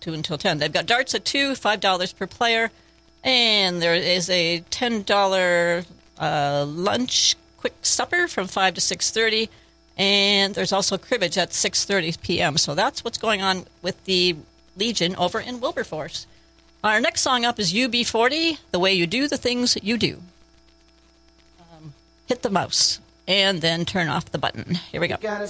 2 until 10. They've got darts at $2, $5 per player. And there is a $10 lunch quick supper from 5 to 6:30. And there's also cribbage at 6:30 p.m. So that's what's going on with the Legion over in Wilberforce. Our next song up is UB40, The Way You Do the Things You Do. Hit the mouse and then turn off the button. Here we go. Gotta